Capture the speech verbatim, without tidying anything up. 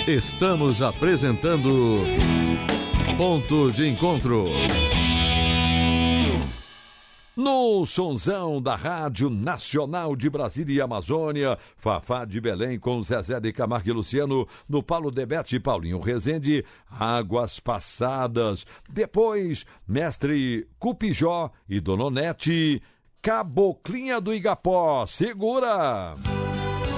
Estamos apresentando Ponto de Encontro. No sonzão da Rádio Nacional de Brasília e Amazônia, Fafá de Belém com Zezé de Camargo e Luciano, no Paulo Debete e Paulinho Rezende, Águas Passadas. Depois, Mestre Cupijó e Dononete, Caboclinha do Igapó. Segura!